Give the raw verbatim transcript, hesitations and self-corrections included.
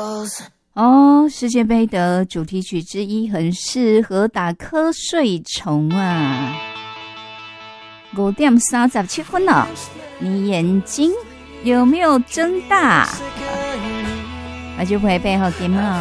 哦，世界杯的主题曲之一，很适合打瞌睡虫啊。五点三十七分了，你眼睛有没有睁大？那就会背后点了。